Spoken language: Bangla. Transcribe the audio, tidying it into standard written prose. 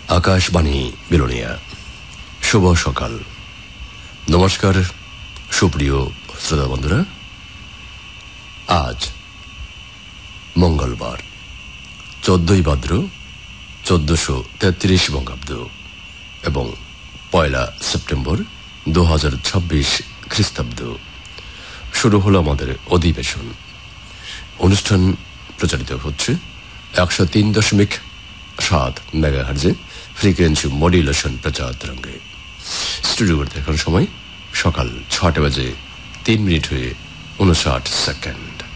আকাশবাণী বিলোনিয়া। শুভ সকাল, নমস্কার সুপ্রিয় শ্রোতা বন্ধুরা। আজ মঙ্গলবার 14ই ভাদ্র 1433 বঙ্গাব্দ এবং 1 সেপ্টেম্বর 2026 খ্রিস্টাব্দ। শুরু হলো আমাদের অধিবেশন। অনুষ্ঠান প্রচারিত হচ্ছে 103.7 মেগাহার্জে ফ্রিকোয়েন্সি মডুলেশন প্রচার তরঙ্গে। স্টুডিওতে এখন সময় সকাল 6টা বেজে 3 মিনিট হয়ে 59 সেকেন্ড।